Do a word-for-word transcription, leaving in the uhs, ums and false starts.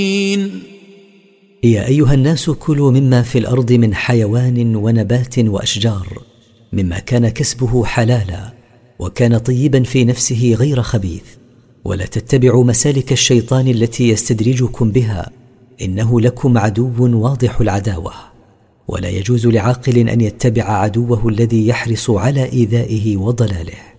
يا أيها الناس كلوا مما في الأرض من حيوان ونبات وأشجار مما كان كسبه حلالا وكان طيبا في نفسه غير خبيث، ولا تتبعوا مسالك الشيطان التي يستدرجكم بها، إنه لكم عدو واضح العداوة. ولا يجوز لعاقل أن يتبع عدوه الذي يحرص على إيذائه وضلاله.